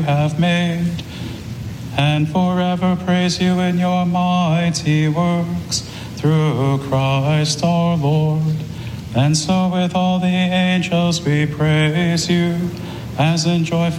have made, and forever praise you in your mighty works, through Christ our Lord. And so with all the angels we praise you, as in joyful